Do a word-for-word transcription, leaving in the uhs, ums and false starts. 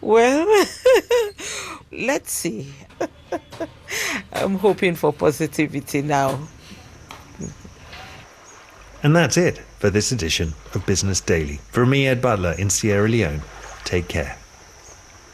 Well, let's see. I'm hoping for positivity now. And that's it for this edition of Business Daily. From me, Ed Butler, in Sierra Leone. Take care.